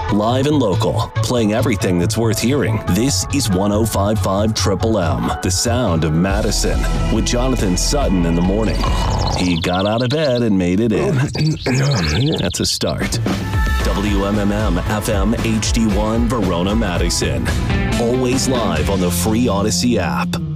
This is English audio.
Live and local, playing everything that's worth hearing. This is 105.5 Triple M, the sound of Madison, with Jonathan Sutton in the morning. He got out of bed and made it in. That's a start. WMMM FM HD1 Verona, Madison. Always live on the free Odyssey app.